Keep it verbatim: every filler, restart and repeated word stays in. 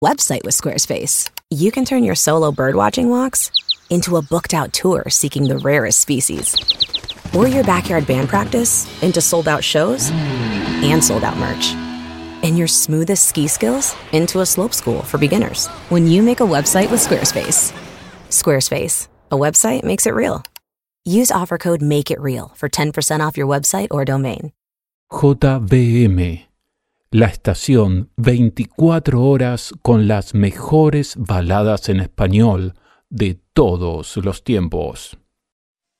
website with Squarespace. You can turn your solo birdwatching walks into a booked-out tour seeking the rarest species. Or your backyard band practice into sold-out shows and sold-out merch. And your smoothest ski skills into a slope school for beginners. When you make a website with Squarespace. Squarespace. A website makes it real. Use offer code MAKEITREAL for ten percent off your website or domain. J B M, la estación veinticuatro horas con las mejores baladas en español de todos los tiempos.